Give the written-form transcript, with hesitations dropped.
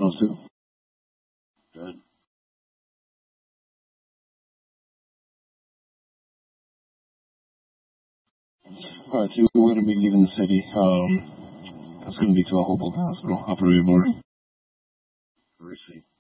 Those two. Good. All right, so we're going to be leaving the city. It's going to be to a Hoboken hospital. I'll probably board. Receipt.